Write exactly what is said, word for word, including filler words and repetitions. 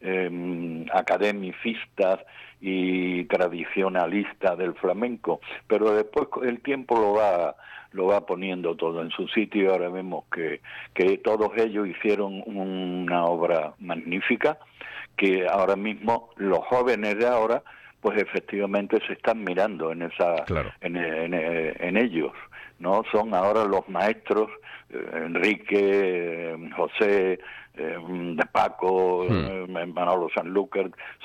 eh, academicistas y tradicionalistas del flamenco, pero después el tiempo lo va lo va poniendo todo en su sitio y ahora vemos que, que todos ellos hicieron una obra magnífica, que ahora mismo los jóvenes de ahora pues efectivamente se están mirando en esa Claro. en, en, en ellos, ¿no? Son ahora los maestros, eh, Enrique, eh, José, eh, de Paco, hmm. eh, Manolo Sanlúcar,